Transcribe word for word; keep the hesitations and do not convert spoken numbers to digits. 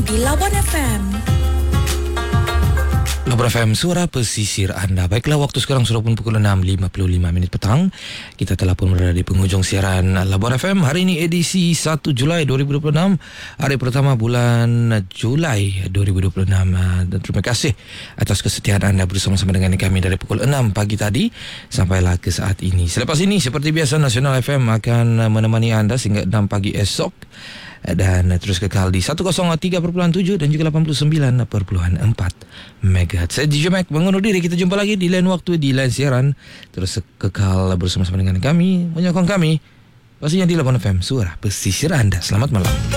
di Labuan F M. Labuan F M, suara pesisir anda. Baiklah, waktu sekarang sudah pun pukul enam lima puluh lima minit petang. Kita telah pun berada di penghujung siaran Labuan F M. Hari ini edisi satu Julai dua ribu dua puluh enam, hari pertama bulan Julai dua ribu dua puluh enam. Dan terima kasih atas kesetiaan anda bersama-sama dengan kami dari pukul enam pagi tadi sampailah ke saat ini. Selepas ini, seperti biasa, Nasional F M akan menemani anda sehingga enam pagi esok, dan terus kekal di seratus tiga perpuluhan tujuh dan juga lapan puluh sembilan perpuluhan empat megahertz. Saya D J Mac mengundur diri. Kita jumpa lagi di lain waktu, di lain siaran. Terus kekal bersama-sama dengan kami, menyokong kami pastinya di Labuan F M, suara pesisir anda. Selamat malam.